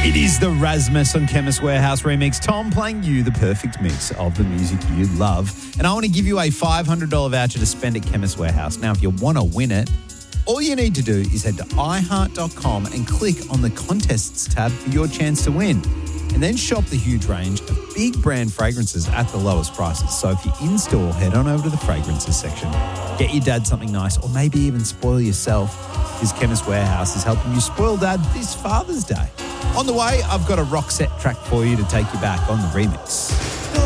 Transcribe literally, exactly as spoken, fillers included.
It is the Rasmus on Chemist Warehouse remix. Tom playing you the perfect mix of the music you love. And I want to give you a five hundred dollars voucher to spend at Chemist Warehouse. Now, if you want to win it, all you need to do is head to i heart dot com and click on the contests tab for your chance to win. And then shop the huge range of big brand fragrances at the lowest prices. So if you're in store, head on over to the fragrances section. Get your dad something nice, or maybe even spoil yourself, because Chemist Warehouse is helping you spoil dad this Father's Day. On the way, I've got a rock set track for you to take you back on the remix.